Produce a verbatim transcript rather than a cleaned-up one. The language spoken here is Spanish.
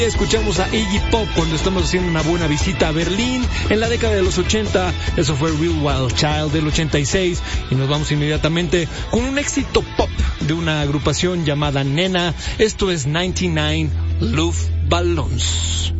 Escuchamos a Iggy Pop cuando estamos haciendo una buena visita a Berlín en la década de los ochenta. Eso fue Real Wild Child del ochenta y seis. Y nos vamos inmediatamente con un éxito pop de una agrupación llamada Nena. Esto es noventa y nueve Luftballons.